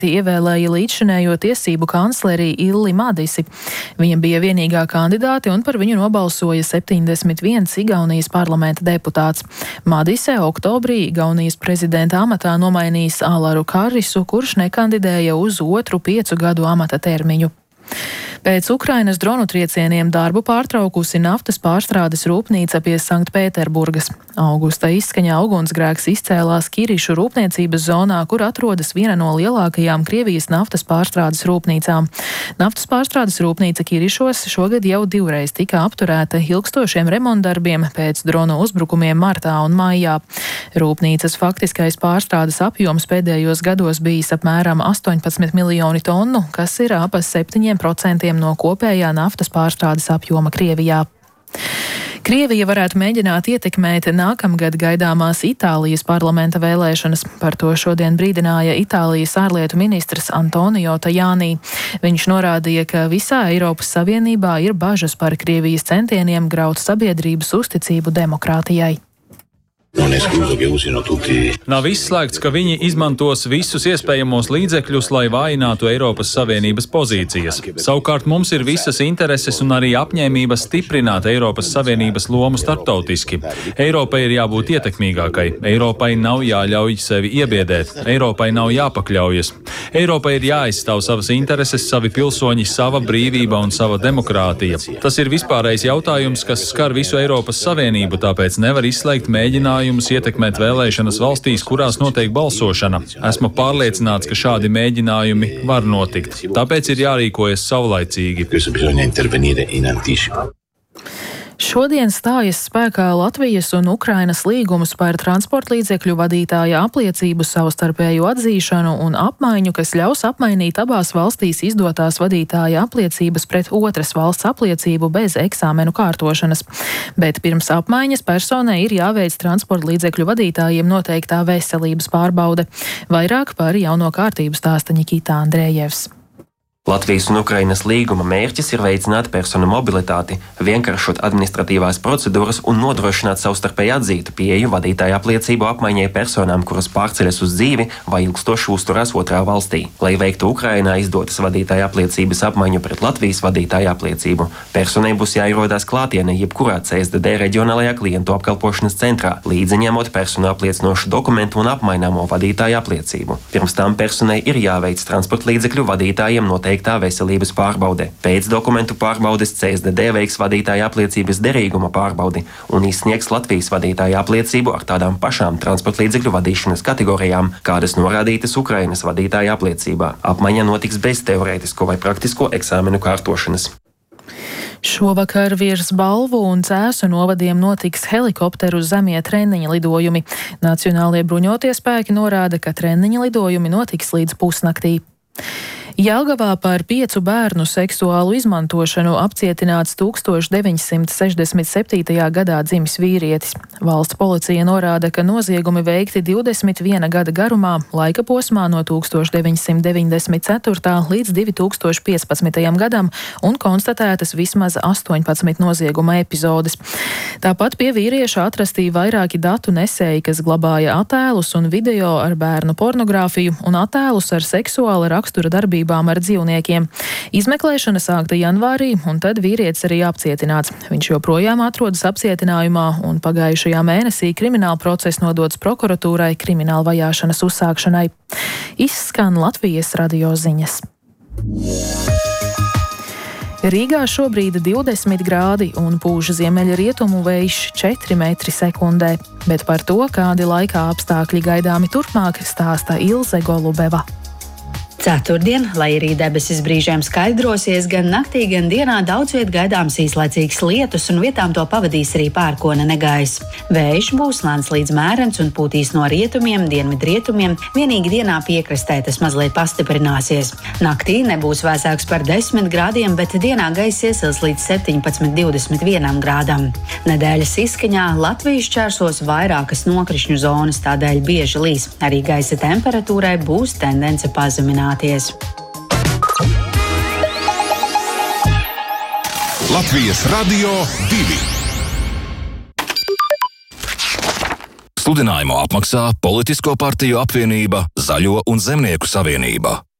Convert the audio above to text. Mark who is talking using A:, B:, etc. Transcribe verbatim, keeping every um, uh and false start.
A: ievēlēja līdzšinējo tiesību kancleri Illi Madisi. Viņa bija vienīgā kandidāte un par viņu nobalsoja septiņdesmit viens Igaunijas parlamenta deputāts. Madise oktobrī Igaunijas prezidenta amatā nomainīs Alaru Karisu, kurš nekandidēja uz otru piecu gadu amata termiņu. Pēc Ukrainas dronu triecieniem darbu pārtraukusi naftas pārstrādes rūpnīca pie Sanktpēterburgas. Augusta izskaņā ugunsgrēks izcēlās Kirišu rūpniecības zonā, kur atrodas viena no lielākajām Krievijas naftas pārstrādes rūpnīcām. Naftas pārstrādes rūpnīca Kirišos šogad jau divreiz tika apturēta ilgstošiem remontdarbiem pēc dronu uzbrukumiem martā un maijā. Rūpnīcas faktiskais pārstrādes apjoms pēdējos gados bijis apmēram astoņpadsmit miljoni tonu, kas ir ap septiņiem procentiem no kopējā naftas pārstrādes apjoma Krievijā. Krievija varētu mēģināt ietekmēt nākamgad gaidāmās Itālijas parlamenta vēlēšanas. Par to šodien brīdināja Itālijas ārlietu ministrs Antonio Tajani. Viņš norādīja, ka visā Eiropas Savienībā ir bažas par Krievijas centieniem graut sabiedrības uzticību demokrātijai.
B: Nav izslēgts, ka viņi izmantos visus iespējamos līdzekļus, lai vājinātu Eiropas Savienības pozīcijas. Savukārt mums ir visas intereses un arī apņēmība stiprināt Eiropas Savienības lomu starptautiski. Eiropai ir jābūt ietekmīgākai. Eiropai nav jāļauj sevi iebiedēt. Eiropai nav jāpakļaujas. Eiropai ir jāaizstāv savas intereses, savi pilsoņi, sava brīvība un sava demokrātija. Tas ir vispārējais jautājums, kas skar visu Eiropas Savienību, tāpēc nevar izslēgt mēģinājumu jums ietekmēt vēlēšanas valstīs, kurās notiek balsošana. Esmu pārliecināts, ka šādi mēģinājumi var notikt. Tāpēc ir jārīkojas saulaicīgi.
A: Šodien stājas spēkā Latvijas un Ukrainas līgums par transportlīdzekļu vadītāja apliecību savstarpēju atzīšanu un apmaiņu, kas ļaus apmainīt abās valstīs izdotās vadītāja apliecības pret otras valsts apliecību bez eksāmenu kārtošanas. Bet pirms apmaiņas personai ir jāveic transportlīdzekļu vadītājiem noteiktā veselības pārbaude. Vairāk par jauno kārtību stāsta Nikita Andrejevs.
C: Latvijas un Ukrainas līguma mērķis ir veicināt personu mobilitāti, vienkāršot administratīvās procedūras un nodrošināt savstarpēji atzītu pieeju vadītāja apliecību apmaiņai personām, kuras pārceļas uz dzīvi vai ilgstoši uzturās otrā valstī. Lai veiktu Ukrainā izdotas vadītāja apliecības apmaiņu pret Latvijas vadītāja apliecību, personai būs jāierodās klātienē jebkurā C S D D reģionālajā klientu apkalpošanas centrā, līdzi ņemot personu apliecinošu dokumentu un apmaināmo vadītāja apliecību. Pirms tam personai ir jāveic transportlīdzekļu vadītājiem noteikti teiktā veselības pārbaude. Pēc dokumentu pārbaudes C S D D veiks vadītāja apliecības derīguma pārbaudi un izsniegs Latvijas vadītāja apliecību ar tādām pašām transportlīdzekļu vadīšanas kategorijām, kādas norādītas Ukrainas vadītāja apliecībā. Apmaiņa notiks bez teorētisko vai praktisko eksāmenu kārtošanas.
A: Šovakar virs Balvu un Cēsu novadiem notiks helikopteru zemie treniņa lidojumi. Nacionālie bruņotie spēki norāda, ka treniņa lidojumi notiks līdz pusnaktī. Jelgavā par piecu bērnu seksuālu izmantošanu apcietināts tūkstoš deviņsimt sešdesmit septītajā gadā dzimis vīrietis. Valsts policija norāda, ka noziegumi veikti divdesmit viena gada garumā, laika posmā no tūkstoš deviņsimt deviņdesmit ceturtā līdz divi tūkstoši piecpadsmitajam gadam un konstatētas vismaz astoņpadsmit nozieguma epizodes. Tāpat pie vīrieša atrastī vairāki datu nesēji, kas glabāja attēlus un video ar bērnu pornogrāfiju un attēlus ar seksuāla rakstura darbību ar dzīvniekiem. Izmeklēšana sākta janvārī, un tad vīrietis arī apcietināts. Viņš joprojām atrodas apcietinājumā, un pagājušajā mēnesī krimināla process nodots prokuratūrai krimināla vajāšanas uzsākšanai. Izskan Latvijas radio ziņas. Rīgā šobrīd divdesmit grādi un pūš ziemeļa rietumu vējš četri metri sekundē, bet par to, kādi laika apstākļi gaidāmi turpmāk, stāsta Ilze Golubeva.
D: Ceturtdien, lai arī debesis brīžiem skaidrosies, gan naktī, gan dienā daudz viet gaidāms īslaicīgs lietus un vietām to pavadīs arī pērkona negaiss. Vējš būs lēns līdz mērens un pūtīs no rietumiem, dienvidrietumiem, vienīgi dienā piekrastē tas mazliet pastiprināsies. Naktī nebūs vēsāks par desmit grādiem, bet dienā gaiss iesils līdz septiņpadsmit divdesmit vienam grādam. Nedēļas izskaņā Latvijas šķērsos vairākas nokrišņu zonas, tādēļ bieži līs. Arī gaisa temperatūrai būs tendence pazemināt.
E: Latvijas radio divi. Sludinājumu apmaksā Politisko partiju apvienība Zaļo un Zemnieku savienība.